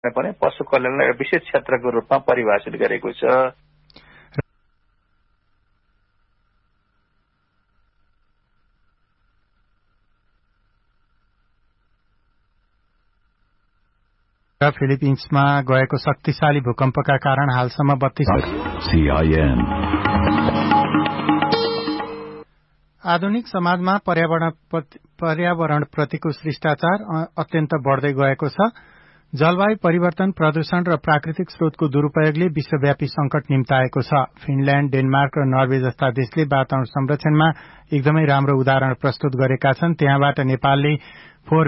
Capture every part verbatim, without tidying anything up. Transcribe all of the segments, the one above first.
पनि पशु कल्याणलाई एउटा विशेष क्षेत्रको रूपमा परिभाषित गरेको छ। फिलिपिन्समा गएको शक्तिशाली भूकम्पका कारण हालसम्म बत्तीस आधुनिक समाजमा पर्यावरण पर्यावरण प्रतिको शिष्टाचार अत्यन्त बढ्दै गएको छ। जलवायु परिवर्तन, प्रदूषण र प्राकृतिक स्रोतको दुरूपयोगले विश्वव्यापी संकट निम्ताएको छ। फिनल्याण्ड, डेनमार्क र नर्वे जस्ता देशले वातावरण संरक्षणमा एकदमै राम्रो उदाहरण प्रस्तुत गरेका छन्। त्यहाँबाट नेपालले फोहोर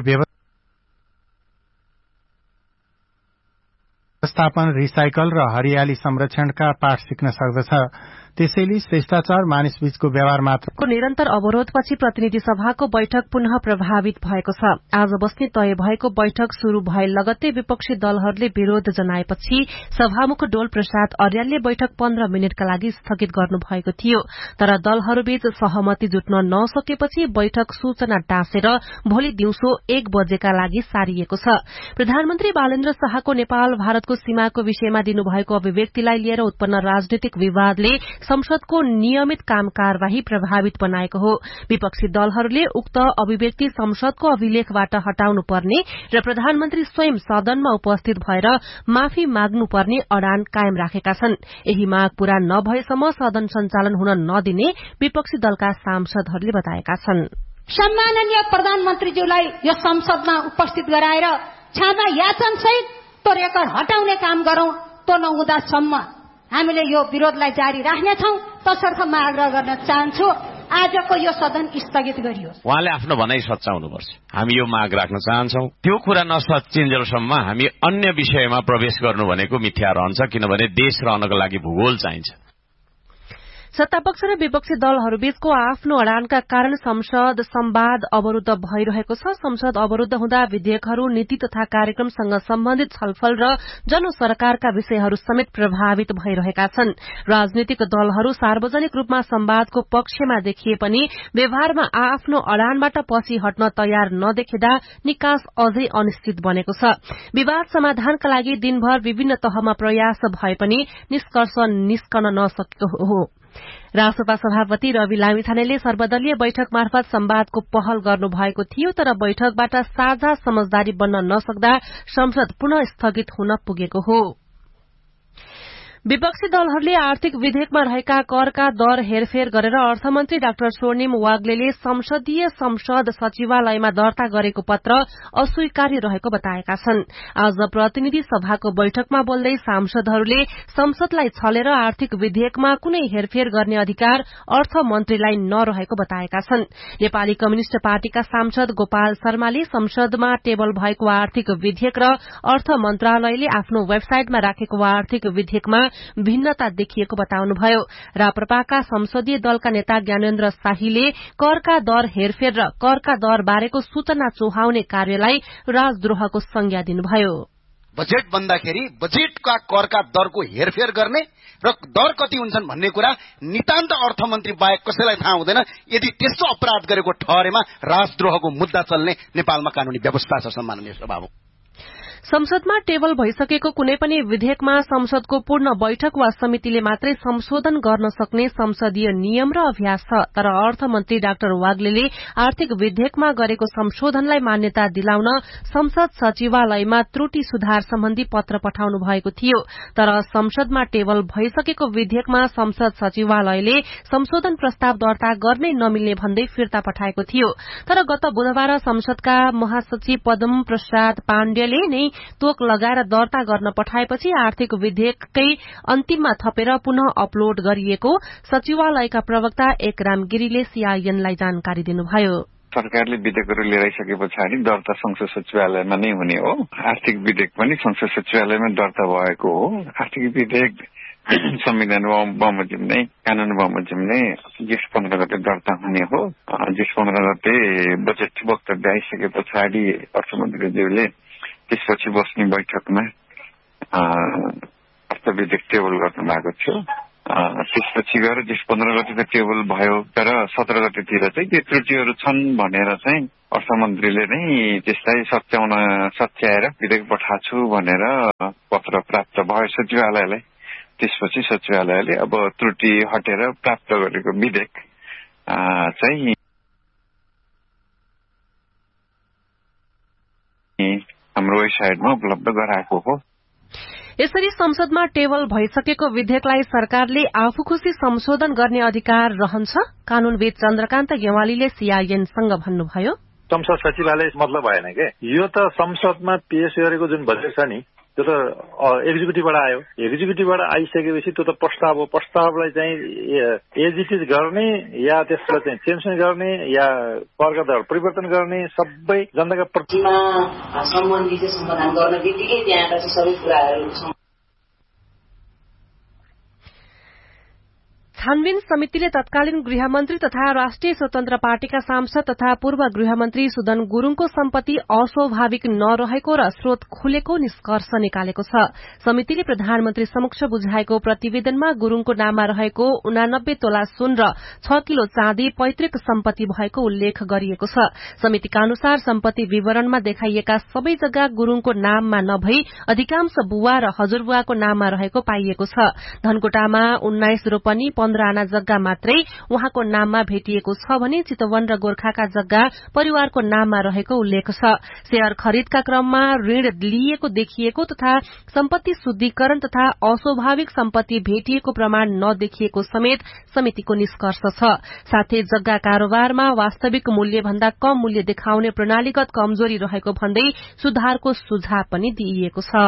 व्यवस्थापन, रिसाइकल र हरियाली संरक्षणका पाठ सिक्न सक्दछ। त्यसैले शिष्टाचार मानिसबीचको व्यवहार मात्र को निरन्तर अवरोधपछि प्रतिनिधि सभाको बैठक पुनः प्रभावित भएको छ। आज बस्ने तय भएको बैठक शुरू भए लगत्तै विपक्षी दलहरूले विरोध जनाएपछि सभामुख डोल प्रसाद अर्यालले बैठक पन्ध्र मिनटका लागि स्थगित गर्नु भएको थियो। तर दलहरूबीच सहमति जुट्न नसकेपछि बैठक सूचना टाँसेर भोलि दिउँसो एक बजेका लागि सारिएको छ। प्रधानमन्त्री बालेन्द्र शाहको नेपाल भारतको सीमाको विषयमा दिनुभएको अभिव्यक्तिलाई लिएर उत्पन्न राजनीतिक विवादले संसदको नियमित काम कार्यवाही प्रभावित बनाएको हो। विपक्षी दलहरूले उक्त अभिव्यक्ति संसदको अभिलेखबाट हटाउनु पर्ने र प्रधानमन्त्री स्वयं सदनमा उपस्थित भएर माफी माग्नुपर्ने अडान कायम राखेका छन्। यही माग पूरा नभएसम्म सदन सञ्चालन हुन नदिने विपक्षी दलका सांसदहरूले बताएका छन्। सम्माननीय प्रधानमन्त्रीज्यूलाई यो संसदमा उपस्थित गराएर क्षमा याचन सहित त्यो रेकर्ड हटाउने काम गरौं। त्यो नहुँदासम्म हामीले यो विरोधलाई जारी राख्नेछौं। तसर्थ म आग्रह गर्न चाहन्छु आजको यो सदन स्थगित गरियोस्। उहाँले आफ्नो भनाइ सच्याउनुपर्छ। हामी यो माग राख्न चाहन्छौं। त्यो कुरा नसचिन्जेलसम्म हामी अन्य विषयमा प्रवेश गर्नु भनेको मिथ्या रहन्छ, किनभने देश रहनको लागि भूगोल चाहिन्छ। सत्तापक्ष र विपक्षी दलहरूबीचको आफ्नो अडानका कारण संसद संवाद अवरूद्ध भइरहेको छ। संसद अवरूद्ध हुँदा विधेयकहरू, नीति तथा कार्यक्रमसँग सम्बन्धित छलफल र जनसरकारका विषयहरू समेत प्रभावित भइरहेका छन्। राजनीतिक दलहरू सार्वजनिक रूपमा संवादको पक्षमा देखिए पनि व्यवहारमा आफ्नो अडानबाट पछि हट्न तयार नदेखिँदा निकास अझै अनिश्चित बनेको छ। विवाद समाधानका लागि दिनभर विभिन्न तहमा प्रयास भए पनि निष्कर्ष निस्कन नसकेको हो। रासपा सभापति रवि लामिछानेले सर्वदलीय बैठक मार्फत संवादको पहल गर्नु भएको थियो, तर बैठकबाट साझा समझदारी बन्न नसक्दा संसद पुनः स्थगित हुन पुगेको हो। विपक्षी दलहरूले आर्थिक विधेयकमा रहेका करका दर हेरफेर गरेर अर्थमन्त्री डाक्टर स्वर्णिम वाग्लेले संसदीय संसद सचिवालयमा दर्ता गरेको पत्र अस्वीकार्य रहेको बताएका छन्। आज प्रतिनिधि सभाको बैठकमा बोल्दै सांसदहरूले संसदलाई छलेर आर्थिक विधेयकमा कुनै हेरफेर गर्ने अधिकार अर्थमन्त्रीलाई नरहेको बताएका छन्। नेपाली कम्युनिष्ट पार्टीका सांसद गोपाल शर्माले संसदमा टेबल भएको आर्थिक विधेयक र अर्थ मन्त्रालयले आफ्नो वेबसाइटमा राखेको आर्थिक विधेयकमा भिन्नता देखिएको बताउनुभयो। राप्रपाका संसदीय दलका नेता ज्ञानेन्द्र शाहीले करका दर हेरफेर र करका दर बारेको सूचना चौहाउने कार्यलाई राजद्रोहको संज्ञा दिनुभयो। बजेट बन्दाखेरि बजेटका करका दरको हेरफेर गर्ने र दर कति हुन्छन् भन्ने कुरा नितान्त अर्थमन्त्री बाहेक कसैलाई थाहा हुँदैन। यदि त्यस्तो अपराध गरेको ठहरेमा राजद्रोहको मुद्दा चल्ने नेपालमा कानूनी व्यवस्था छ। सम्माननीय सभामुख, संसदमा टेबल भइसकेको कुनै पनि विधेयकमा संसदको पूर्ण बैठक वा समितिले मात्रै संशोधन गर्न सक्ने संसदीय नियम र अभ्यास छ। तर अर्थमन्त्री डाक्टर वाग्लेले आर्थिक विधेयकमा गरेको संशोधनलाई मान्यता दिलाउन संसद सचिवालयमा त्रुटि सुधार सम्बन्धी पत्र पठाउनु भएको थियो। तर संसदमा टेबल भइसकेको विधेयकमा संसद सचिवालयले संशोधन प्रस्ताव दर्ता गर्नै नमिल्ने भन्दै फिर्ता पठाएको थियो। तर गत बुधबार संसदका महासचिव पद्म प्रसाद पाण्डेले नै तोक लगाएर दर्ता गर्न पठाएपछि आर्थिक विधेयककै अन्तिममा थपेर पुनः अपलोड गरिएको सचिवालयका प्रवक्ता एकराम गिरीले सीआईएनलाई जानकारी दिनुभयो। सरकारले विधेयकहरू लिएर आइसके पछाडि दर्ता संसद सचिवालयमा नै हुने हो। आर्थिक विधेयक पनि संसद सचिवालयमा दर्ता भएको हो। आर्थिक विधेयक संविधान बमोजिम नै कानून बमोजिम नै जेठ पन्ध्र गते दर्ता हुने हो। जेठ पन्ध्र गते बजेट वक्तव्य आइसके पछाडि अर्थमन्त्रीज्यूले त्यसपछि बस्ने बैठकमा अर्थ विधेयक टेबल गर्नु भएको थियो। त्यसपछि गएर जेठ पन्ध्र गते त टेबल भयो, तर सत्र गतेतिर चाहिँ के त्रुटिहरू छन् भनेर चाहिँ अर्थमन्त्रीले नै त्यसलाई सच्याउन सच्याएर विधेयक पठाछु भनेर पत्र प्राप्त भयो सचिवालयलाई। त्यसपछि सचिवालयले अब त्रुटि हटेर प्राप्त गरेको विधेयक चाहिँ हाम्रो वेबसाइटमा उपलब्ध गराएको हो। यसरी संसदमा टेबल भइसकेको विधेयकलाई सरकारले आफू खुशी संशोधन गर्ने अधिकार रहन्छ। कानूनविद चन्द्रकान्त गेवालीले सीआईएनसँग भन्नुभयो, संसद सचिवालय मतलब भएन के, यो त संसदमा पेश गरेको जुन बजेट छ नि त्यो त एक्जिक्युटिभबाट आयो। एक्जिक्युटिभबाट आइसकेपछि त्यो त प्रस्ताव हो। प्रस्तावलाई चाहिँ एजिटिज गर्ने या त्यसलाई चाहिँ चेन्ज गर्ने या करका दर परिवर्तन गर्ने सबै जनताका प्रतिमा सम्बन्धी चाहिँ समाधान गर्न बित्तिकै त्यहाँका चाहिँ सबै कुराहरू छानबिन समितिले तत्कालीन गृहमन्त्री तथा राष्ट्रिय स्वतन्त्र पार्टीका सांसद तथा पूर्व गृहमन्त्री सुदन गुरूङको सम्पत्ति अस्वाभाविक नरहेको र स्रोत खुलेको निष्कर्ष निकालेको छ। समितिले प्रधानमन्त्री समक्ष बुझाएको प्रतिवेदनमा गुरूङको नाममा रहेको उनानब्बे तोला सुन र छ किलो चाँदी पैतृक सम्पत्ति भएको उल्लेख गरिएको छ। समितिका अनुसार सम्पत्ति विवरणमा देखाइएका सबै जग्गा गुरूङको नाममा नभई अधिकांश बुवा र हजुरबुवाको नाममा रहेको पाइएको छ। धनकोटामा उन्नाइस रोपनी पन्ध्र आना जग्गा मात्रै उहाँको नाममा भेटिएको छ भने चितवन र गोर्खाका जग्गा परिवारको नाममा रहेको उल्लेख छ। शेयर खरिदका क्रममा ऋण लिएको देखिएको तथा सम्पत्ति शुद्धिकरण तथा अस्वाभाविक सम्पत्ति भेटिएको प्रमाण नदेखिएको समेत समितिको निष्कर्ष छ। साथै जग्गा कारोबारमा वास्तविक मूल्य भन्दा कम मूल्य देखाउने प्रणालीगत कमजोरी रहेको भन्दै सुधारको सुझाव पनि दिइएको छ।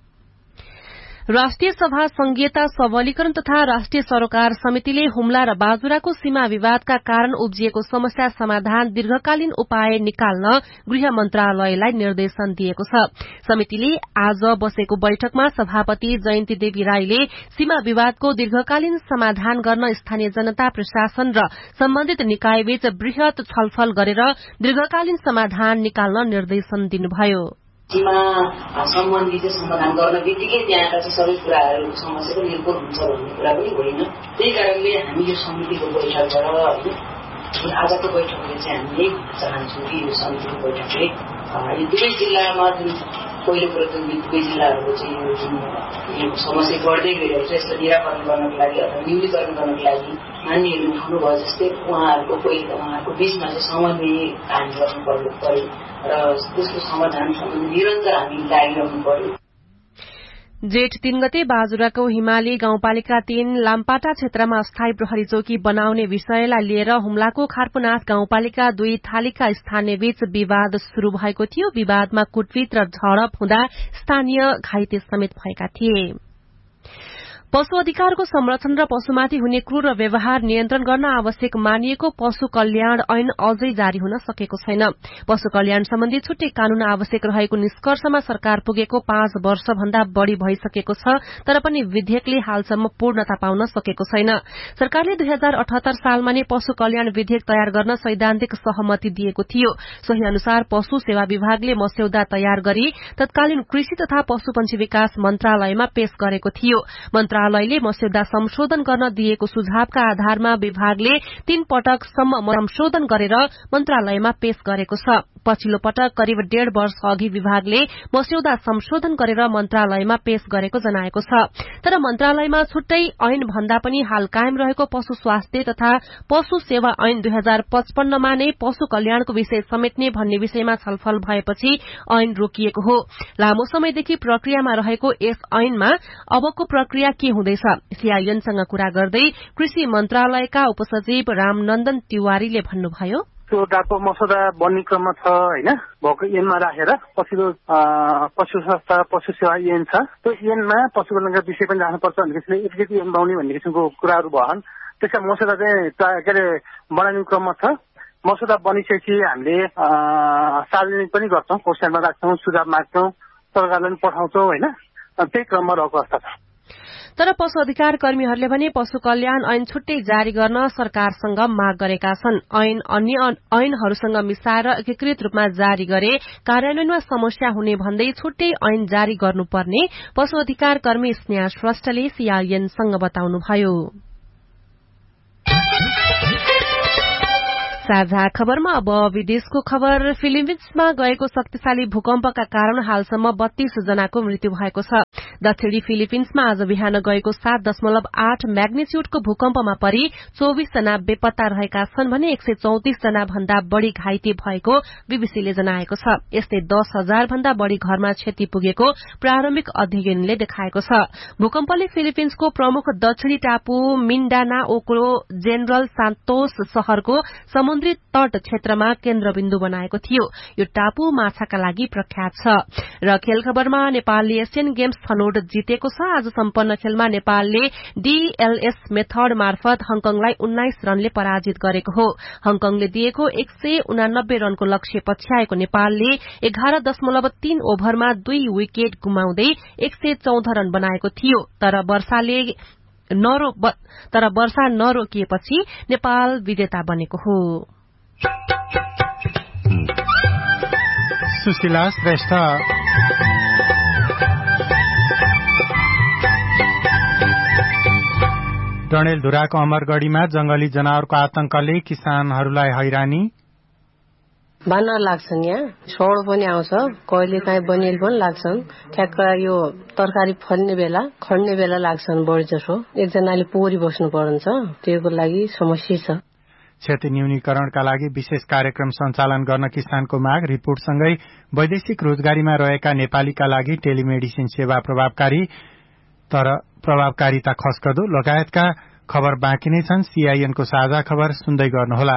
राष्ट्रिय सभा संघीयता सबलीकरण तथा राष्ट्रिय सरोकार समितिले हुम्ला र बाजुराको सीमा विवादका कारण उब्जिएको समस्या समाधान दीर्घकालीन उपाय निकाल्न गृह मन्त्रालयलाई निर्देशन दिएको छ। समितिले आज बसेको बैठकमा सभापति जयन्ती देवी राईले सीमा विवादको दीर्घकालीन समाधान गर्न स्थानीय जनता प्रशासन र सम्बन्धित निकायबीच वृहत छलफल गरेर दीर्घकालीन समाधान निकाल्न निर्देशन दिनुभयो। सीमा सम्बन्धी चाहिँ समाधान गर्न बित्तिकै त्यहाँका चाहिँ सबै कुराहरू समस्याको निर्भर हुन्छ भन्ने कुरा पनि होइन। त्यही कारणले हामी यो समितिको बैठकबाट होइन आजको बैठकले चाहिँ हामीले चाहन्छौँ कि यो समितिको बैठकले यो दुवै जिल्लामा जुन पहिलो कुरो जुन दुवै जिल्लाहरूको चाहिँ यो जुन यो समस्या बढ्दै गइरहेको छ यसलाई निराकरण गर्नको लागि अथवा न्यूनीकरण गर्नको लागि मान्यहरू उठाउनु भयो जस्तै उहाँहरूको पहिलो उहाँहरूको बीचमा चाहिँ समन्वय कायम गर्नु पर्यो पर्यो र त्यसको समाधान सम्बन्धी निरन्तर हामी लागिरहनु पर्यो। जेठ तीन गते बाजुराको हिमाली गाउँपालिका तीन लामपाटा क्षेत्रमा अस्थायी प्रहरी चौकी बनाउने विषयलाई लिएर हुम्लाको खारपुनाथ गाउँपालिका दुई थालीका स्थानीय बीच विवाद शुरू भएको थियो। विवादमा कुटपिट र झडप हुँदा स्थानीय घाइते समेत भएका थिए। पशु अधिकारको संरक्षण र पशुमाथि हुने क्रूर व्यवहार नियन्त्रण गर्न आवश्यक मानिएको पशु कल्याण ऐन अझै जारी हुन सकेको छैन। पशु कल्याण सम्बन्धी छुट्टै कानून आवश्यक रहेको निष्कर्षमा सरकार पुगेको पाँच वर्ष भन्दा बढ़ी भइसकेको छ, तर पनि विधेयकले हालसम्म पूर्णता पाउन सकेको छैन। सरकारले दुई हजार अठहत्तर सालमा नै पशु कल्याण विधेयक तयार गर्न सैद्धान्तिक सहमति दिएको थियो। सोही अनुसार पशु सेवा विभागले मस्यौदा तयार गरी तत्कालीन कृषि तथा पशुपन्छी विकास मन्त्रालयमा पेश गरेको थियो। मन्त्रालयले मस्यौदा संशोधन गर्न दिएको सुझावका आधारमा विभागले तीन पटकसम्म संशोधन गरेर मन्त्रालयमा पेश गरेको छ। पछिल्लो पटक करिब डेढ़ वर्ष अघि विभागले मस्यौदा संशोधन गरेर मन्त्रालयमा पेश गरेको जनाएको छ। तर मन्त्रालयमा छुट्टै ऐन भन्दा पनि हाल कायम रहेको पशु स्वास्थ्य तथा पशु सेवा ऐन दुई हजार पचपन्नमा नै पशु कल्याणको विषय समेट्ने भन्ने विषयमा छलफल भएपछि ऐन रोकिएको हो। लामो समयदेखि प्रक्रियामा रहेको यस ऐनमा अबको प्रक्रिया के हुँदैछ? सीआईएनसँग कुरा गर्दै कृषि मन्त्रालयका उपसचिव रामनन्दन तिवारीले भन्नुभयो, एउटा मसौदा बन्ने क्रममा छ होइन, भएको ऐनमा राखेर पछिल्लो पशु स्वास्थ्य पशु सेवा ऐन छ, त्यो ऐनमा पशु कल्याणका विषय पनि राख्नुपर्छ भन्ने किसिमले एकीकृत ऐन बनाउने भन्ने किसिमको कुराहरू भएन। त्यसका मसौदा चाहिँ के अरे बनाउने क्रममा छ। मसौदा बनिसकेपछि हामीले सार्वजनिक पनि गर्छौँ, कोर्समा राख्छौँ, सुझाव माग्छौँ, सरकारलाई पनि पठाउँछौँ होइन, त्यही क्रममा रहेको अवस्था छ। तर पशु अधिकार कर्मीहरूले भने पशु कल्याण ऐन छुट्टै जारी गर्न सरकारसँग माग गरेका छन्। ऐन अन्य ऐनहरूसँग मिसाएर एकीकृत रूपमा जारी गरे कार्यान्वयनमा समस्या हुने भन्दै छुट्टै ऐन जारी गर्नुपर्ने पशु अधिकार कर्मी स्नेहा श्रेष्ठले सीआईएनसँग बताउनुभयो। साझा खबरमा अब विदेशको खबर। फिलिपिन्समा गएको शक्तिशाली भूकम्पका कारण हालसम्म बत्तीस जनाको मृत्यु भएको छ। दक्षिणी फिलिपिन्समा आज बिहान गएको सात दशमलव आठ म्याग्निच्यूडको भूकम्पमा परि चौविस जना बेपत्ता रहेका छन् भने एक सय चौतिस जना भन्दा बढ़ी घाइते भएको बीबीसीले जनाएको छ। यस्तै दस हजार भन्दा बढ़ी घरमा क्षति पुगेको प्रारम्भिक अध्ययनले देखाएको छ। भूकम्पले फिलिपिन्सको प्रमुख दक्षिणी टापु मिन्डानाओको जेनरल सान्तोस शहरको समुद्री तट क्षेत्रमा केन्द्रबिन्दु बनाएको थियो। यो टापु माछाका लागि प्रख्यात छ। र खेल खबरमा नेपालले एसियन गेम्स छनौट जितेको छ। आज सम्पन्न खेलमा नेपालले डीएलएस मेथड मार्फत हङकङलाई उन्नाइस रनले पराजित गरेको हो। हङकङले दिएको एक सय उनानब्बे रनको लक्ष्य पछ्याएको नेपालले एघार दशमलव तीन ओभरमा दुई विकेट गुमाउँदै एक सय चौध रन बनाएको थियो। तर वर्षाले नरो तर वर्षा नरोकिएपछि नेपाल विजेता बनेको हो। सुशीला श्रेष्ठ। डडेलधुराको अमरगढ़ीमा जंगली जनावरको आतंकले किसानहरूलाई हैरानी। बानर लाग्छन्, यहाँ सौड पनि आउँछ, कहिले काहीँ बनिल पनि लाग्छन्। ठ्याक्क यो तरकारी फल्ने बेला खड्ने बेला लाग्छन् बढी जसो। एकजनाले पोरी बस्नु पर्छ, त्यसको लागि समस्या छ। क्षति न्यूनीकरणका लागि विशेष कार्यक्रम सञ्चालन गर्न किसानको माग। रिपोर्टसँगै वैदेशिक रोजगारीमा रहेका नेपालीका लागि टेलिमेडिसिन सेवा प्रभावकारी तर प्रभावकारिता खस्कदो लगायतका खबर बाँकी नै छन्। सीआईएनको साझा खबर सुन्दै गर्नुहोला।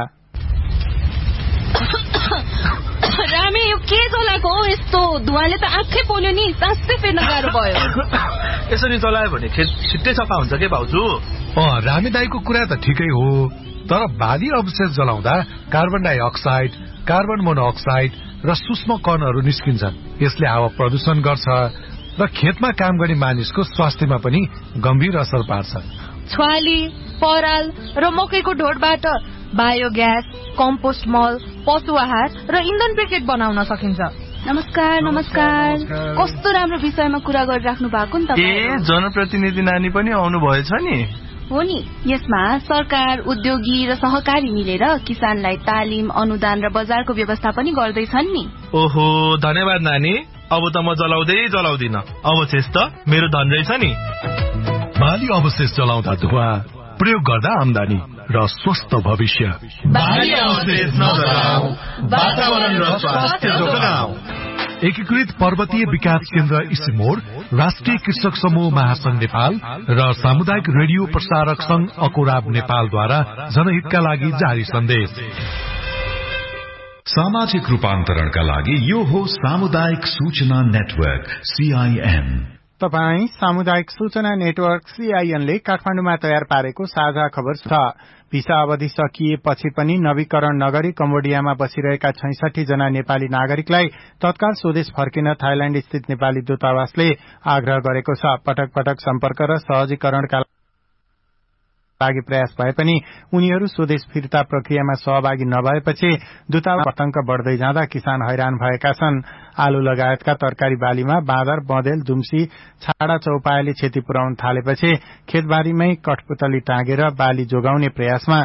रामे यो के चलाएको हो? यस्तो धुवाले त आँखै पोल्यो नि, सासै फेर्न गाह्रो भयो। यसरी चलायो भने खेत छिट्टै सफा हुन्छ के भाउजू? अँ, रामे दाईको कुरा त ठिकै हो, तर बाली अवशेष जलाउँदा कार्बन डाइअक्साइड, कार्बन मोनोअक्साइड र सूक्ष्म कणहरू निस्किन्छन्। यसले हावा प्रदूषण गर्छ र खेतमा काम गर्ने मानिसको स्वास्थ्यमा पनि गम्भीर असर पार्छ। छ्वाली, पराल र मकैको ढोडबाट बायोग्यास, कम्पोस्ट मल, पशु आहार र इन्धन ब्रिकेट बनाउन सकिन्छ। नमस्कार नमस्कार, कस्तो राम्रो विषयमा कुरा गरिराख्नु भएको नि त। ए, जनप्रतिनिधि नानी पनि आउनु भएछ नि? हो नि। यसमा सरकार, उद्योगी र सहकारी मिलेर किसानलाई तालिम, अनुदान र बजारको व्यवस्था पनि गर्दैछन् नि। ओहो, धन्यवाद नानी। अब त म जलाउँदै जलाउँदिन, अवशेष त मेरो धन रहेछ नि। बाली अवशेष जलाउँदा धुवा, प्रयोग गर्दा आमदानी र स्वस्थ भविष्य। बाली अवशेष नजलाऊ, वातावरण र स्वास्थ्य जोगाऊ। एकीकृत पर्वतीय विकास केन्द्र इसिमोड, राष्ट्रिय कृषक समूह महासंघ नेपाल र सामुदायिक रेडियो प्रसारक संघ अकोराब नेपालद्वारा जनहितका लागि जारी सन्देश। सामाजिक रूपान्तरणका लागि यो हो सामुदायिक सूचना नेटवर्क सीआईएन। तपाई सामुदायिक सूचना नेटवर्क सीआईएनले काठमाडौँमा तयार पारेको साझा खबर छ। भिसा अवधि सकिएपछि पनि नवीकरण नगरी कम्बोडियामा बसिरहेका छैसठी जना नेपाली नागरिकलाई तत्काल स्वदेश फर्किन थाइल्याण्ड स्थित नेपाली दूतावासले आग्रह गरेको छ। पटक पटक सम्पर्क र सहजीकरणका लागि प्रयास भए पनि उनीहरू स्वदेश फिर्ता प्रक्रियामा सहभागी नभएपछि दूतावास आतंक बढ़दै जाँदा किसान हैरान भएका छन्। आलु लगायतका तरकारी बालीमा बाँदर, बँदेल, दुम्सी, छाडा चौपायाले क्षति पुर्याउन थालेपछि खेतबारीमै कठपुतली टाँगेर बाली जोगाउने प्रयासमा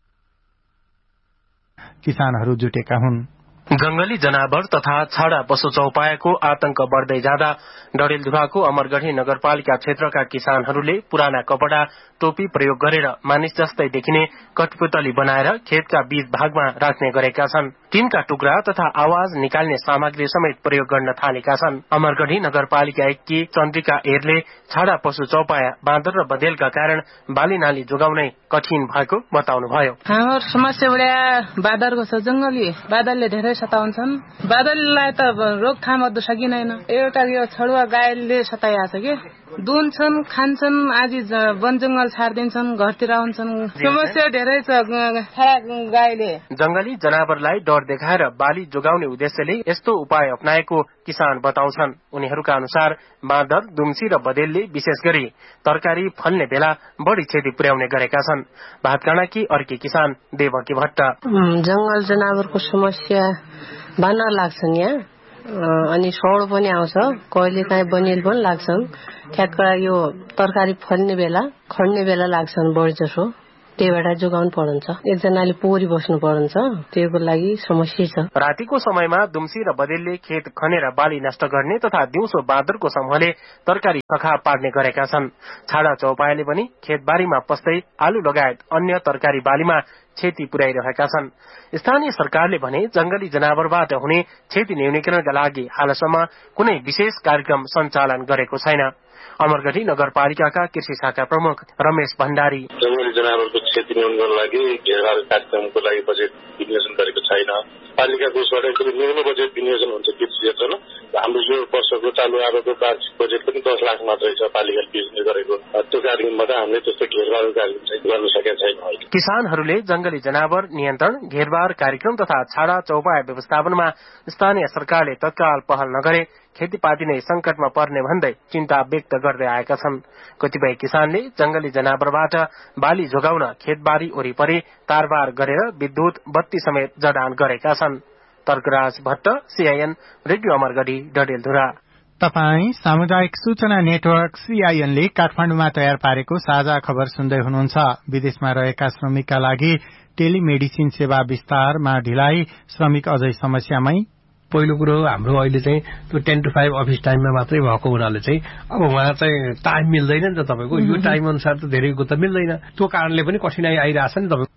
किसानहरू जुटेका हुन्। जंगली जनावर तथा छाडा पशु चौपायाको आतंक बढ़दै जाँदा डडेलधुराको अमरगढ़ी नगरपालिका क्षेत्रका किसानहरूले पुराना कपड़ा, टोपी प्रयोग गरेर मानिस जस्तै देखिने कठपुतली बनाएर खेतका बीच भागमा राख्ने गरेका छन्। टिनका टुक्रा तथा आवाज निकाल्ने सामग्री समेत प्रयोग गर्न थालेका छन्। अमरगढ़ी नगरपालिका एककी चन्द्रिका एरले छाडा पशु चौपाया, बाँदर र बँदेलका कारण बाली नाली जोगाउनै कठिन भएको बताउनुभयो। हाम्रो समस्या बढ्या बाँदरको छ, जंगली बाँदरले धेरै सताउँछन्। बाँदरलाई त रोकथाम गर्न सकिँदैन। एउटा यो छडुवा गाईले सताइएको छ कि दुन्छन्, खान्छन्, आदि वन जंगल छाड्दिन्छन्, घरतिर आउँछन्। समस्या धेरै छ गाईले। जंगली जनावरलाई डर देखाएर बाली जोगाउने उद्देश्यले यस्तो उपाय अपनाएको किसान बताउँछन्। उनीहरूका अनुसार बाँदर, दुम्सी र बँदेलले विशेष गरी तरकारी फल्ने बेला बढ़ी क्षति पुर्याउने गरेका छन्। भातकाँडाकी अर्की किसान देवकी भट्ट। जंगल जनावरको समस्या बानर लाग्छन् यहाँ, अनि सौड पनि आउँछ, कहिले काहीँ बनिल पनि लाग्छन्। ठ्याक्क यो तरकारी फल्ने बेला खड्ने बेला लाग्छन् बढी जसो। त्यहीबाट जोगाउनु पर्छ। एकजनाले पोखरी बस्नु पर्छ, त्यसको लागि समस्या छ। रातिको समयमा दुम्सी र बदेलले खेत खनेर बाली नष्ट गर्ने तथा दिउँसो बाँदरको समूहले तरकारी सखा पार्ने गरेका छन्। छाडा चौपायाले पनि खेतबारीमा पस्दै आलु लगायत अन्य तरकारी बालीमा क्षति पुर्याइरहेका छन्। स्थानीय सरकारले भने जंगली जनावरबाट हुने क्षति न्यूनीकरणका लागि हालसम्म कुनै विशेष कार्यक्रम सञ्चालन गरेको छैन। अमरगढी नगरपालिकाका कृषि शाखा प्रमुख रमेश भण्डारी जंगली जनावरको क्षति न्यूनीकरणको लागि घेरबार कार्यक्रमको लागि बजेट विनियोजन गरेको छैन। पालिकाको उसबाट एकदमै न्यून बजेट विनियोजन हुन्छ कृषि क्षेत्रमा। हाम्रो यो वर्षको चालु आरोपको वार्षिक बजेट पनि दस लाख मात्रै छ पालिकाले विनियोजन गरेको। त्यो कार्यक्रमबाट हामीले त्यस्तो घेरबार कार्यक्रम चाहिँ गर्न सकेका छैनौँ। किसानहरूले जंगली जनावर नियन्त्रण, घेरबार कार्यक्रम तथा छाडा चौपाया व्यवस्थापनमा स्थानीय सरकारले तत्काल पहल नगरे खेतीपाती नै संकटमा पर्ने भन्दै चिन्ता व्यक्त गर्दै आएका छन्। कतिपय किसानले जंगली जनावरबाट बाली जोगाउन खेतबारी वरिपरि तारबार गरेर विद्युत बत्ती समेत जडान गरेका छन्। Tarkaraj Bhatt, CIN, radio Amargadhi, Dadeldhura. तपाई सामुदायिक सूचना नेटवर्क सीआईएनले काठमाडौँमा तयार पारेको साझा खबर सुन्दै हुनुहुन्छ। विदेशमा रहेका श्रमिकका लागि टेलिमेडिसिन सेवा विस्तारमा ढिलाइ, श्रमिक अझै समस्यामै। पहिलो कुरो हाम्रो अहिले चाहिँ त्यो टेन टू फाइभ अफिस टाइममा मात्रै भएको हुनाले चाहिँ अब उहाँ चाहिँ टाइम मिल्दैन नि त तपाईँको, यो टाइम अनुसार त धेरैको त मिल्दैन। त्यो कारणले पनि कठिनाई आइरहेछ नि तपाईँको।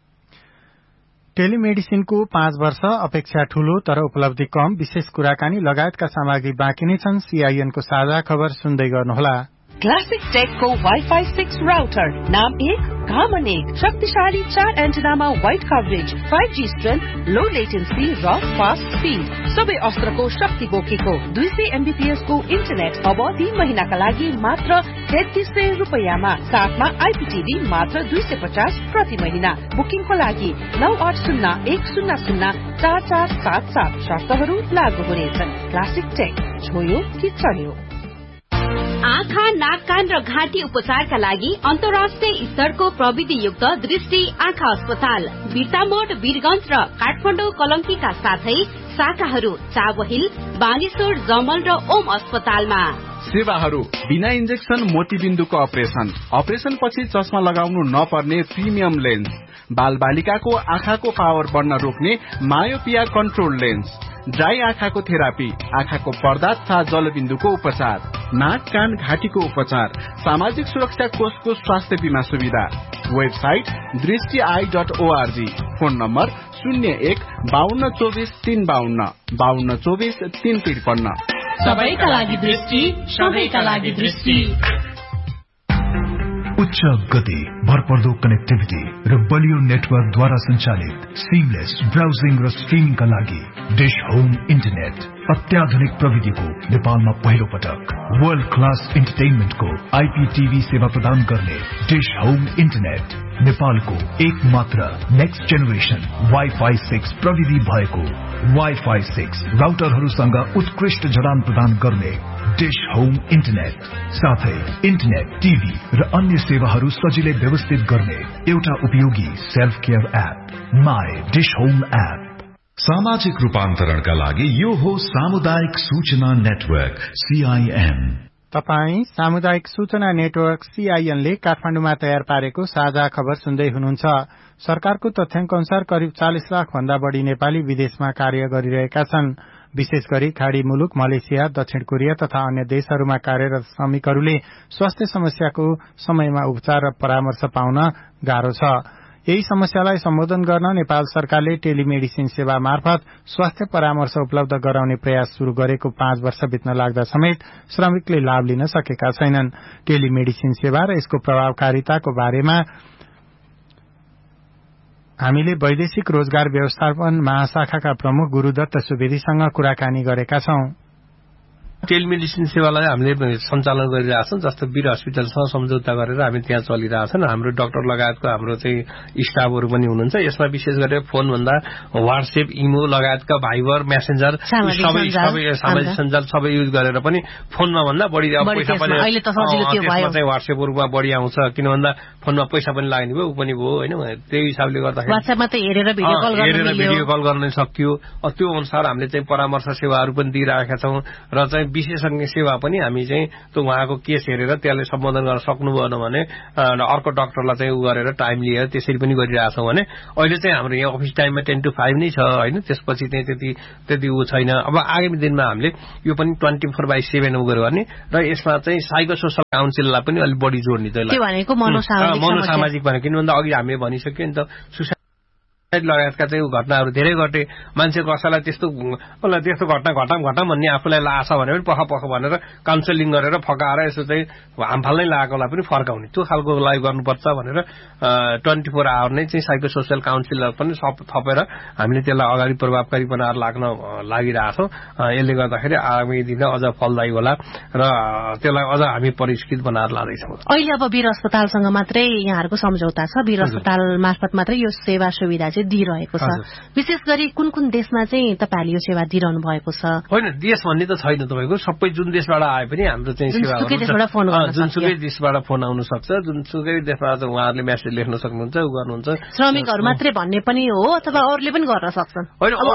टेलिमेडिसिनको पाँच वर्ष अपेक्षा ठूलो तर उपलब्धि कम, विशेष कुराकानी लगायतका सामग्री बाँकी नै छन्। सीआईएनको साझा खबर सुन्दै गर्नुहोला। क्लासिक टेकको वाइफाई सिक्स राउटर, नाम एक घामन एक, शक्तिशाली चार एन्टेनामा wide coverage, five G strength, लो लेटेन्सी र फास्ट स्पीड, सबै अस्त्रको शक्ति बोकेको दुई सय एमबीपीएस को इन्टरनेट अब तीन महिनाका लागि मात्र तेत्तीस सय रुपियाँमा, साथमा आइपीटीभी मात्र दुई सय पचास प्रति महिना। बुकिङको लागि नौ आठ शून्य एक शून्य शून्य चार चार सात सात, शर्तहरू लागू हुनेछन्। क्लासिक टेक, छोयो कि चल्यो। आँखा, नाक, कान र घाँटी उपचारका लागि अन्तर्राष्ट्रिय स्तरको प्रविधियुक्त दृष्टि आँखा अस्पताल बिर्तामोड, वीरगंज र काठमाडौँ कलंकीका साथै शाखाहरू चाबहिल, बानेश्वर, जमल र ओम अस्पतालमा। सेवाहरू बिना इन्जेक्सन मोतीबिन्दुको अपरेशन, अपरेशन पछि चस्मा लगाउनु नपर्ने प्रिमियम लेन्स, बाल बालिकाको आँखाको पावर बढ्न रोक्ने मायोपिया कन्ट्रोल लेन्स, ड्राई आँखाको थेरापी, आँखाको पर्दा तथा जलबिन्दुको उपचार, नाक, कान, घाँटीको उपचार, सामाजिक सुरक्षा कोषको स्वास्थ्य बीमा सुविधा। वेबसाइट दृष्टि I dot ORG, phone number शून्य एक बाहन्न चौबिस तीन बाहन्न बाहन्न चौबिस तीन त्रिपन्न। सबैका लागि दृष्टि, सबैका लागि दृष्टि। उच्च गति, भरपर्दो कनेक्टिभिटी र बलियो नेटवर्कद्वारा सञ्चालित सिमलेस ब्राउजिङ र स्ट्रिमिङका लागि डिश होम इन्टरनेट, अत्याधुनिक प्रविधिको नेपालमा पहिलो पटक वर्ल्ड क्लास इन्टरटेनमेन्टको आइपीटीभी सेवा प्रदान गर्ने डिश होम इन्टरनेट, नेपालको एक मात्र नेक्स्ट जेनेरेसन वाइफाई सिक्स प्रविधि भएको वाइफाई सिक्स राउटरहरूसँग उत्कृष्ट जडान प्रदान गर्ने डिश होम इन्टरनेट, साथै इन्टरनेट, टिभी र अन्य सेवाहरू सजिलै व्यवस्थित गर्ने एउटा उपयोगी self care app, my dish home app. सामाजिक रूपान्तरणका लागि यो हो सामुदायिक सूचना नेटवर्क सीआईएन। तपाई सामुदायिक सूचना नेटवर्क सीआईएनले काठमाडौँमा तयार पारेको साझा खबर सुन्दै हुनुहुन्छ। सरकारको तथ्याङ्क अनुसार करिब चालिस लाख भन्दा बढ़ी नेपाली विदेशमा कार्य गरिरहेका छन्। विशेष गरी खाड़ी मुलुक मलेसिया, दक्षिण कोरिया तथा अन्य देशहरूमा कार्यरत श्रमिकहरूले स्वास्थ्य समस्याको समयमा उपचार र परामर्श पाउन गाह्रो छ। यही समस्यालाई सम्बोधन गर्न नेपाल सरकारले टेलिमेडिसिन सेवा मार्फत स्वास्थ्य परामर्श उपलब्ध गराउने प्रयास शुरू गरेको पाँच वर्ष बित्न लाग्दा समेत श्रमिकले लाभ लिन सकेका छैनन्। टेलिमेडिसिन सेवा र यसको प्रभावकारिताको बारेमा हामीले वैदेशिक रोजगार व्यवस्थापन महाशाखाका प्रमुख गुरूदत्त सुवेदीसँग कुराकानी गरेका छौं। टेलिमेडिसिन सेवालाई हामीले सञ्चालन गरिरहेछौँ। जस्तो वीर हस्पिटलसँग सम्झौता गरेर हामी त्यहाँ चलिरहेछन्। हाम्रो डाक्टर लगायतको हाम्रो चाहिँ स्टाफहरू पनि हुनुहुन्छ। यसमा विशेष गरेर फोन भन्दा व्हाट्सएप, इमो लगायतका भाइबर, मेसेन्जर सबै सबै सामाजिक सञ्जाल सबै युज गरेर पनि फोनमा भन्दा बढी पैसा पनि त्यसमा चाहिँ व्हाट्सएपहरूमा बढी आउँछ। किन भन्दा फोनमा पैसा पनि लाग्ने भयो, ऊ पनि भयो होइन। त्यही हिसाबले गर्दाखेरि व्हाट्सएपमा त हेरेर भिडियो कल हेरेर भिडियो कल गर्न सकियो। त्यो अनुसार हामीले चाहिँ परामर्श सेवाहरू पनि दिइरहेका छौँ र चाहिँ विशेषज्ञ सेवा पनि हामी चाहिँ त्यो उहाँको केस हेरेर त्यसले सम्बोधन गर्न सक्नु भएन भने अर्को डाक्टरलाई चाहिँ उ गरेर टाइम लिएर त्यसरी पनि गरिरहेछौँ भने अहिले चाहिँ हाम्रो यहाँ अफिस टाइममा टेन टू फाइभ नै छ होइन त्यसपछि चाहिँ त्यति त्यति ऊ छैन। अब आगामी दिनमा हामीले यो पनि ट्वेन्टी फोर बाई सेभेन उ गर्ने र यसमा चाहिँ साइको सोसल काउन्सिललाई पनि अलिक बढी जोड्ने भनेको मनोसामाजिक भनेको किन भन्दा अघि हामीले भनिसक्यो नि त लगायतका चाहिँ घटनाहरू धेरै घटे मान्छे कसैलाई त्यस्तो त्यस्तो घटना घटाम घटाम भन्ने आफूलाई आशा भने पनि पख पख भनेर काउन्सिलिङ गरेर फकाएर यसो चाहिँ हामफाल नै लागेकोलाई पनि फर्काउने त्यो खालको लागि गर्नुपर्छ भनेर ट्वेन्टी फोर आवर नै चाहिँ साइको सोसियल काउन्सिलर पनि थपेर हामीले त्यसलाई अगाडि प्रभावकारी बनाएर लाग्न लागिरहेछौँ। यसले गर्दाखेरि आगामी दिन अझ फलदायी होला र त्यसलाई अझ हामी परिष्कृत बनाएर लाँदैछौँ। अहिले अब वीर अस्पतालसँग मात्रै यहाँहरूको सम्झौता छ, वीर अस्पताल मार्फत मात्रै यो सेवा सुविधा चाहिँ दिइरहेको छ। विशेष गरी कुन कुन देशमा चाहिँ तपाईँहरूले यो सेवा दिइरहनु भएको छ? होइन देश भन्ने त छैन, तपाईँको सबै जुन देशबाट आए पनि हाम्रो चाहिँ सेवा जुनसुकै देशबाट फोन आउन सक्छ, जुनसुकै देशबाट उहाँहरूले मेसेज लेख्न सक्नुहुन्छ गर्नुहुन्छ। श्रमिकहरू मात्रै भन्ने पनि हो अथवा अरूले पनि गर्न सक्छन्?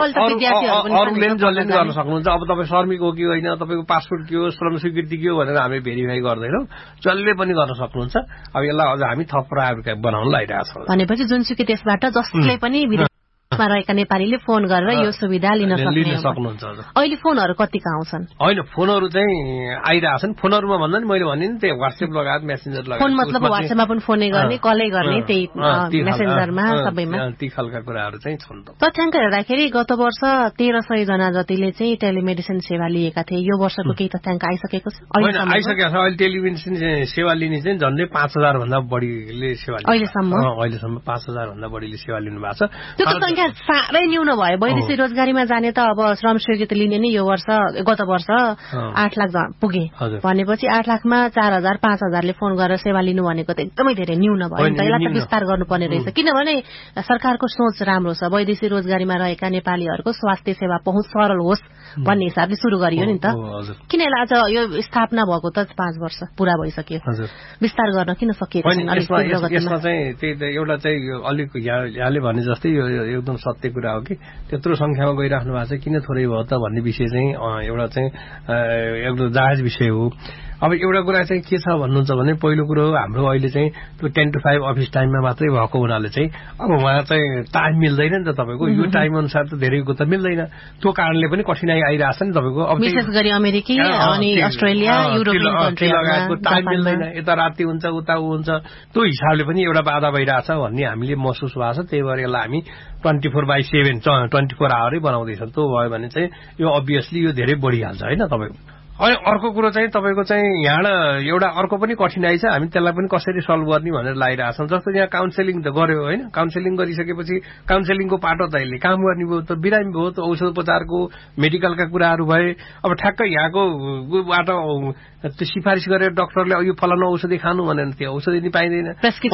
अरूले पनि जसले पनि गर्न सक्नुहुन्छ। अब तपाईँ श्रमिक हो कि होइन, तपाईँको पासपोर्ट के हो, श्रम स्वीकृति के हो भनेर हामी भेरिफाई गर्दैनौँ, जसले पनि गर्न सक्नुहुन्छ। अब यसलाई अझ हामी थप प्रभावकारी बनाउन लागिरहेको छौँ। भनेपछि जुनसुकै देशबाट जसले पनि विदेशमा रहेका नेपालीले फोन गरेर यो सुविधा लिन सक्नुहुन्छ। अहिले फोनहरू कतिका आउँछन्? होइन फोनहरू चाहिँ आइरहेछन्। फोनहरूमा भन्दा नि मैले भने नि त्यही वाट्सएप लगायत मेसेन्जर लगायत फोन मतलब वाट्सएपमा पनि फोनै गर्ने कलै गर्ने त्यही मेसेन्जरमा सबैमा ती खालका कुराहरू चाहिँ छन्। तथ्याङ्क हेर्दाखेरि गत वर्ष तेह्र सय जना जतिले चाहिँ टेलिमेडिसिन सेवा लिएका थिए, यो वर्षको केही तथ्याङ्क आइसकेको छ? आइसकेको छ। अहिले टेलिमेडिसिन सेवा लिने चाहिँ झन्डै पाँच हजार भन्दा बढीले सेवा अहिलेसम्म अहिलेसम्म पाँच हजार भन्दा बढीले सेवा लिनु भएको छ। साह्रै न्यून भयो। वैदेशिक रोजगारीमा जाने त अब श्रम स्वीकृति लिने नि यो वर्ष गत वर्ष आठ लाख पुगे भनेपछि आठ लाखमा चार हजार पाँच हजारले फोन गरेर सेवा लिनु भनेको त एकदमै धेरै न्यून भयो। यसलाई त विस्तार गर्नुपर्ने रहेछ, किनभने सरकारको सोच राम्रो छ, वैदेशिक रोजगारीमा रहेका नेपालीहरूको स्वास्थ्य सेवा पहुँच सरल होस् भन्ने हिसाबले सुरु गरियो नि त। किन यसलाई आज यो स्थापना भएको त पाँच वर्ष पूरा भइसक्यो, विस्तार गर्न किन सकिएको छैन? यसमा चाहिँ त्यही एउटा चाहिँ अलिक यहाँले भने जस्तै यो एकदम सत्य कुरा हो कि त्यत्रो संख्यामा गइराख्नु भएको छ, किन थोरै भयो त भन्ने विषय चाहिँ एउटा चाहिँ एकदम जायज विषय हो। अब एउटा कुरा चाहिँ के छ भन्नुहुन्छ भने पहिलो कुरो हाम्रो अहिले चाहिँ त्यो टेन टू फाइभ अफिस टाइममा मात्रै भएको हुनाले चाहिँ अब उहाँ चाहिँ टाइम मिल्दैन नि त तपाईँको, यो टाइम अनुसार त धेरैको त मिल्दैन, त्यो कारणले पनि कठिनाई आइरहेछ नि तपाईँको। अब विशेष गरी अमेरिकी अनि अस्ट्रेलिया युरोपियन कन्ट्रीहरुको टाइम मिल्दैन, यता राति हुन्छ उता हुन्छ, त्यो हिसाबले पनि एउटा बाधा भइरहेछ भन्ने हामीले महसुस भएको छ। त्यही भएर यसलाई हामी twenty four by seven twenty four आवरै बनाउँदैछौँ। त्यो भयो भने चाहिँ यो अभियसली यो धेरै बढिहाल्छ होइन तपाईँको। अनि अर्को कुरो चाहिँ तपाईँको चाहिँ यहाँ एउटा अर्को पनि कठिनाई छ, हामी त्यसलाई पनि कसरी सल्भ गर्ने भनेर लागिरहेछौँ। जस्तो यहाँ काउन्सेलिङ त गर्यो होइन, काउन्सेलिङ गरिसकेपछि काउन्सेलिङको पाटो त यसले काम गर्ने भयो, त बिरामी भयो, त औषधोपचारको मेडिकलका कुराहरू भए। अब ठ्याक्क यहाँकोबाट त्यो सिफारिस गरेर डाक्टरले यो फलानु औषधि खानु भनेर त्यो औषधि नि पाइँदैन,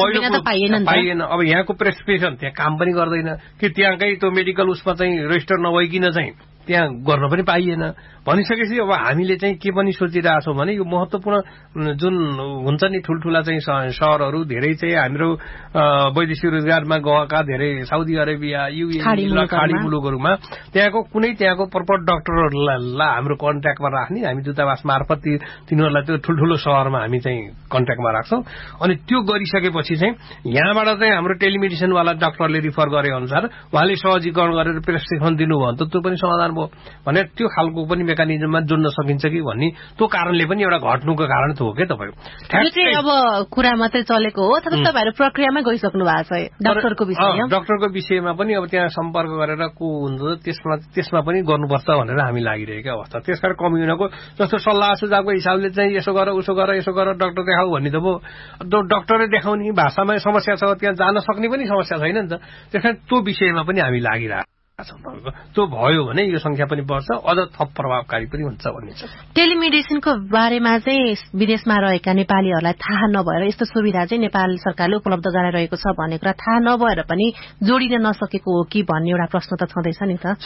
पाइएन। अब यहाँको प्रेसक्रिप्सन त्यहाँ काम पनि गर्दैन कि त्यहाँकै त्यो मेडिकल उसमा चाहिँ रेजिस्टर नभइकन चाहिँ त्यहाँ गर्न पनि पाइएन भनिसकेपछि अब हामीले चाहिँ के पनि सोचिरहेछौँ भने यो महत्वपूर्ण जुन हुन्छ नि ठुल्ठुला चाहिँ सहरहरू धेरै चाहिँ हाम्रो वैदेशिक रोजगारमा गएका धेरै साउदी अरेबिया युए खाडी मुलुकहरूमा त्यहाँको कुनै त्यहाँको प्रपर डाक्टरहरूलाई हाम्रो कन्ट्याक्टमा राख्ने, हामी दूतावास मार्फत तिनीहरूलाई त्यो ठुल्ठुलो सहरमा हामी चाहिँ कन्ट्याक्टमा राख्छौँ। अनि त्यो गरिसकेपछि चाहिँ यहाँबाट चाहिँ हाम्रो टेलिमेडिसिनवाला डाक्टरले रिफर गरे अनुसार उहाँले सहजीकरण गरेर प्रेसक्रिप्सन दिनुभयो भने त त्यो पनि समाधान भयो भने त्यो खालको पनि मेकानिजममा जोड्न सकिन्छ कि भन्ने त्यो कारणले पनि एउटा घट्नुको कारण त हो क्या तपाईँको। अब कुरा मात्रै चलेको हो अथवा तपाईँहरू प्रक्रियामा गइसक्नु भएको छ डाक्टरको विषयमा? डाक्टरको विषयमा पनि अब त्यहाँ सम्पर्क गरेर को हुन्छ त्यसमा त्यसमा पनि गर्नुपर्छ भनेर हामी लागिरहेको अवस्था। त्यसकारण कम्युनको जस्तो सल्लाह सुझावको हिसाबले चाहिँ यसो गर उसो गर यसो गर डाक्टर देखाऊ भन्ने त भयो, डाक्टरले देखाउने भाषामा समस्या छ, त्यहाँ जान सक्ने पनि समस्या छैन नि त। त्यसकारण त्यो विषयमा पनि हामी लागिरहेको त्यो भयो भने यो संख्या पनि बढ्छ, अझ थप प्रभावकारी पनि हुन्छ भन्ने छ। टेलिमेडिसिनको बारेमा चाहिँ विदेशमा रहेका नेपालीहरूलाई थाहा नभएर यस्तो सुविधा चाहिँ नेपाल सरकारले उपलब्ध गराइरहेको छ भन्ने कुरा थाहा नभएर पनि जोडिन नसकेको हो कि भन्ने एउटा प्रश्न त छँदैछ नि त।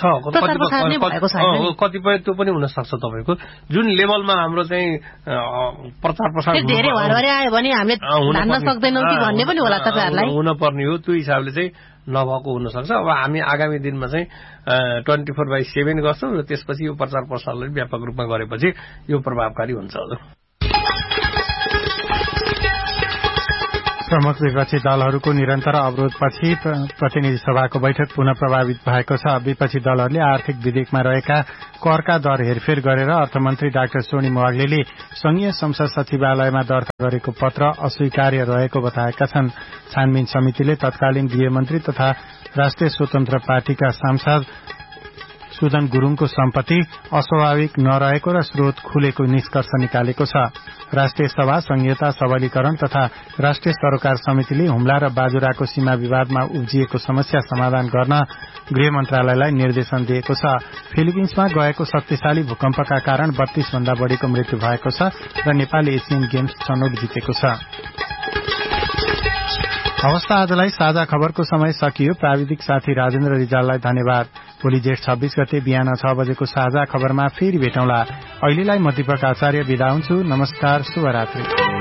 कतिपय त्यो पनि हुन सक्छ तपाईँको जुन लेभलमा हाम्रो चाहिँ प्रचार प्रसार धेरै हरहरे आयो भने हामीले धान्न सक्दैनौँ कि भन्ने पनि होला तपाईँहरूलाई हुन पर्ने हो। त्यो हिसाबले चाहिँ नभएको हुनसक्छ। अब हामी आगामी दिनमा चाहिँ ट्वेन्टी फोर बाई सेभेन गर्छौँ र त्यसपछि यो प्रचार प्रसारलाई व्यापक रूपमा गरेपछि यो प्रभावकारी हुन्छ। हजुर, प्रमुख विपक्षी दलहरूको निरन्तर अवरोधपछि प्रतिनिधि सभाको बैठक पुनः प्रभावित भएको छ। विपक्षी दलहरूले आर्थिक विधेयकमा रहेका करका दर हेरफेर गरेर अर्थमन्त्री डाक्टर सोनिम वाग्लेले संघीय संसद सचिवालयमा दर्ता गरेको पत्र अस्वीकार्य रहेको बताएका छन्। छानबिन समितिले तत्कालीन गृहमन्त्री तथा राष्ट्रिय स्वतन्त्र पार्टीका सांसद सुदन गुरूङको सम्पत्ति अस्वाभाविक नरहेको र स्रोत खुलेको निष्कर्ष निकालेको छ। राष्ट्रिय सभा संघीयता सबलीकरण तथा राष्ट्रिय सरोकार समितिले हुम्ला र बाजुराको सीमा विवादमा उब्जिएको समस्या समाधान गर्न गृह मन्त्रालयलाई निर्देशन दिएको छ। फिलिपिन्समा गएको शक्तिशाली भूकम्पका कारण बत्तीस भन्दा बढ़ीको मृत्यु भएको छ र नेपालले एसियन गेम्स छनौट जितेको छ। हवस्, आजलाई साझा खबरको समय सकियो। प्राविधिक साथी राजेन्द्र रिजाललाई धन्यवाद। भोलि जेठ छब्बीस गते बिहान छ बजेको साझा खबरमा फेरि भेटौँला। अहिलेलाई म दीपक आचार्य बिदा हुन्छु। नमस्कार, शुभरात्रि।